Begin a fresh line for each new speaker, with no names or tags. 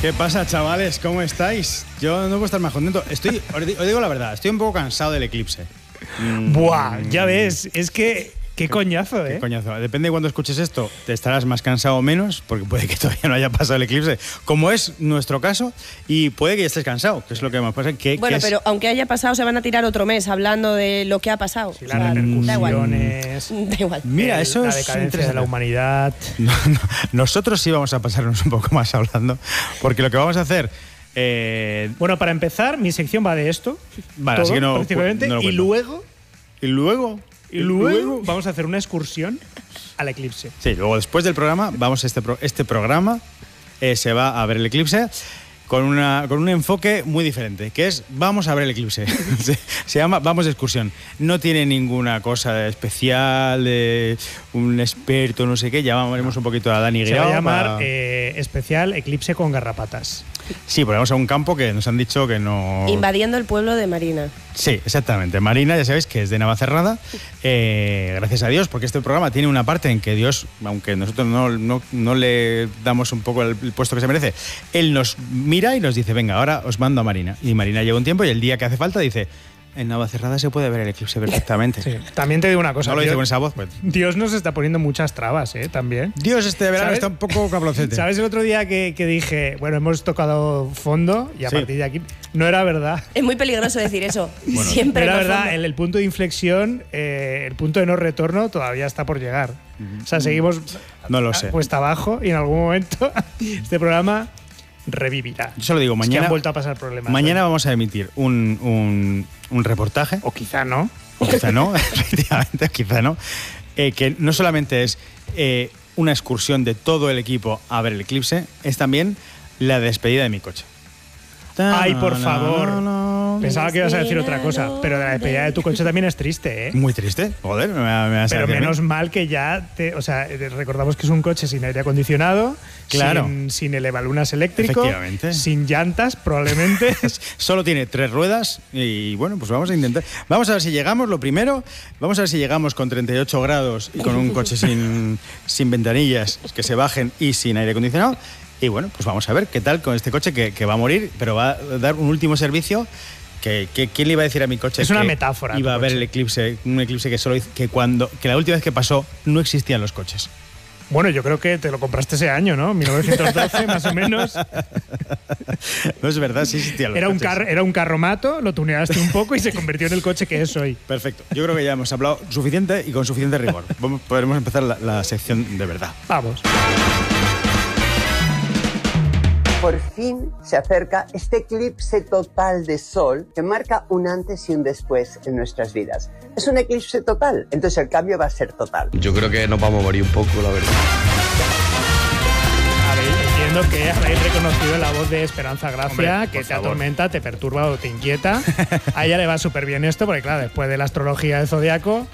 ¿Qué pasa, chavales? ¿Cómo estáis? Yo no puedo estar más contento. Os digo la verdad, estoy un poco cansado del eclipse.
Buah, ya ves, es que qué coñazo,
Qué coñazo. Depende de cuándo escuches esto, te estarás más cansado o menos, porque puede que todavía no haya pasado el eclipse, como es nuestro caso, y puede que ya estés cansado, que es lo que más pasa.
Bueno, pero aunque haya pasado, se van a tirar otro mes hablando de lo que ha pasado.
Sí, las repercusiones.
Da igual.
Mira, eso
la
es
decadencia de la humanidad.
No, nosotros sí vamos a pasarnos un poco más hablando, porque lo que vamos a hacer...
Bueno, para empezar, mi sección va de esto.
Vale,
todo,
así que no,
prácticamente,
no lo
y
cuento.
luego
¿Y luego
vamos a hacer una excursión al eclipse.
Sí, luego después del programa, este programa se va a ver el eclipse con un enfoque muy diferente, que es vamos a ver el eclipse. Se llama Vamos de excursión. No tiene ninguna cosa especial de un experto, no sé qué. Llamaremos un poquito a Dani Guirao.
Se va a llamar especial Eclipse con garrapatas.
Sí, porque vamos a un campo que nos han dicho que no...
Invadiendo el pueblo de Marina.
Sí, exactamente. Marina, ya sabéis que es de Navacerrada. Gracias a Dios, porque este programa tiene una parte en que Dios, aunque nosotros no le damos un poco el puesto que se merece, Él nos mira y nos dice, venga, ahora os mando a Marina. Y Marina lleva un tiempo y el día que hace falta dice... En Navacerrada se puede ver el eclipse perfectamente.
Sí. También te digo una cosa.
No lo dice con esa voz, pues.
Dios nos está poniendo muchas trabas, también.
Dios este verano está un poco cablocete.
¿Sabes el otro día que dije, bueno, hemos tocado fondo y a partir de aquí no era verdad?
Es muy peligroso decir eso.
Bueno,
siempre.
No era verdad,
fondo.
el punto de inflexión, el punto de no retorno todavía está por llegar. O sea, seguimos
no lo sé.
Cuesta abajo y en algún momento este programa revivirá.
Yo se lo digo, mañana.
Es que han vuelto a pasar problemas.
Mañana vamos a emitir un reportaje.
O quizá no.
O quizá no, efectivamente, quizá no. Que no solamente es una excursión de todo el equipo a ver el eclipse, es también la despedida de mi coche.
Ay, por favor. Pensaba que ibas a decir otra cosa, pero la despedida de tu coche también es triste,
Muy triste, joder.
Pero menos mal que ya, recordamos que es un coche sin aire acondicionado,
claro,
sin elevalunas eléctrico, sin llantas probablemente.
Solo tiene 3 ruedas y bueno, pues vamos a intentar. Vamos a ver si llegamos, lo primero, vamos a ver si llegamos con 38 grados y con un coche sin ventanillas, que se bajen y sin aire acondicionado. Y bueno, pues vamos a ver qué tal con este coche que va a morir, pero va a dar un último servicio. ¿Quién le iba a decir a mi coche?
Es una metáfora.
Iba a ver el eclipse, un eclipse que la última vez que pasó no existían los coches.
Bueno, yo creo que te lo compraste ese año, ¿no? 1912, más o menos.
No es verdad, sí existían los coches.
Era un carromato, lo tuneaste un poco y se convirtió en el coche que es hoy.
Perfecto. Yo creo que ya hemos hablado suficiente y con suficiente rigor. Podremos empezar la sección de verdad.
Vamos.
Por fin se acerca este eclipse total de sol que marca un antes y un después en nuestras vidas. Es un eclipse total, entonces el cambio va a ser total.
Yo creo que nos vamos a morir un poco, la verdad.
Entiendo que habéis reconocido la voz de Esperanza Gracia,
hombre,
que te atormenta, te perturba o te inquieta. A ella le va súper bien esto, porque claro, después de la astrología del zodiaco